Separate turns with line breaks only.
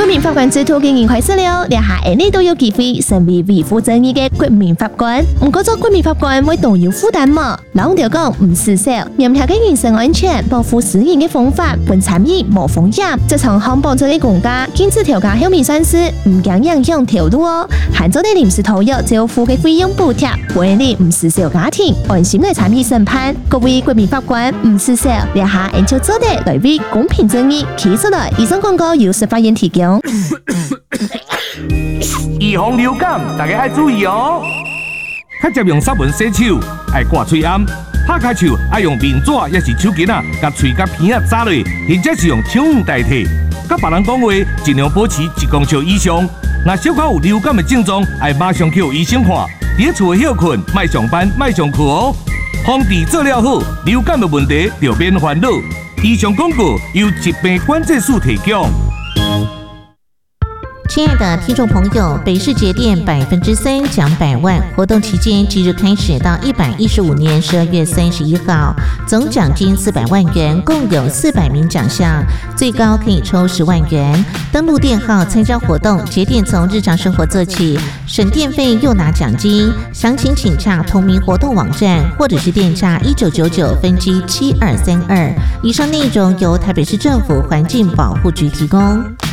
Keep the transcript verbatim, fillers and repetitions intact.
国民法官制度經營開始了，兩下你都有機會成為維護正義嘅國民法官。唔過做國民法官會都有負擔嘛，老條講唔施手，嚴格嘅人身安全、保護私人嘅方法，本參與無風險。這場漢堡這個國家禁止調價後面算是唔驚影響條路哦。限咗啲臨時投入就付嘅費用補貼，為你唔施手家庭安心嚟參與審判。各位國民法官唔施手，兩下研究做得來為公平正義企出來。以上廣告由司法院提供。
預防流感，大家要注意哦。較接用濕文洗手，愛掛嘴暗，拍開手愛用面紙，也是手巾啊，甲喙甲鼻啊扎落，或者是用手語代替。甲別人講話，盡量保持一公尺以上。若小可有流感的症狀，愛馬上去醫生看。佇厝休困，莫上班，莫上課哦。防治做了好，流感的問題就免煩惱。以上廣告由疾病管制署提供。
亲爱的听众朋友，北市节电百分之三奖百万活动期间即日开始到一百一十五年十二月三十一号，总奖金四百万元，共有四百名奖项，最高可以抽十万元。登录电号参加活动，节电从日常生活做起，省电费又拿奖金。详情请洽同名活动网站，或者是电诈一九九九分机七二三二。以上内容由台北市政府环境保护局提供。